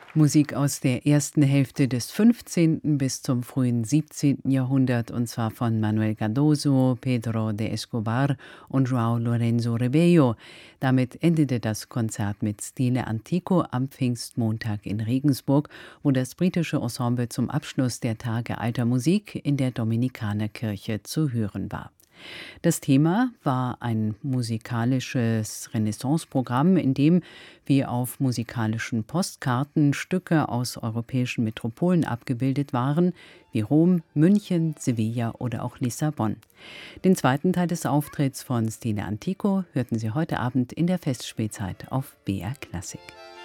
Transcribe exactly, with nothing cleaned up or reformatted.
Musik aus der ersten Hälfte des fünfzehnten bis zum frühen siebzehnten Jahrhundert, und zwar von Manuel Cardoso, Pedro de Escobar und João Lorenzo Rebello. Damit endete das Konzert mit Stile Antico am Pfingstmontag in Regensburg, wo das britische Ensemble zum Abschluss der Tage alter Musik in der Dominikanerkirche zu hören war. Das Thema war ein musikalisches Renaissance-Programm, in dem, wie auf musikalischen Postkarten, Stücke aus europäischen Metropolen abgebildet waren, wie Rom, München, Sevilla oder auch Lissabon. Den zweiten Teil des Auftritts von Stile Antico hörten Sie heute Abend in der Festspielzeit auf B R Klassik.